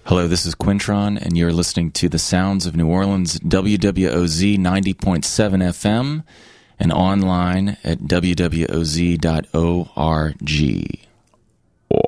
Hello, this is Quintron, and you're listening to the sounds of New Orleans, WWOZ 90.7 FM, and online at wwoz.org.